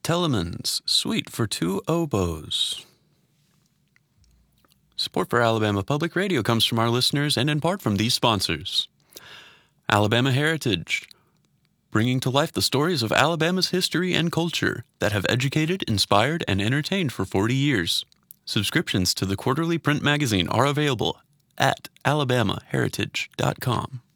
Telemans, Suite for Two Oboes. Support for Alabama Public Radio comes from our listeners and in part from these sponsors. Alabama Heritage, bringing to life the stories of Alabama's history and culture that have educated, inspired, and entertained for 40 years. Subscriptions to the quarterly print magazine are available at alabamaheritage.com.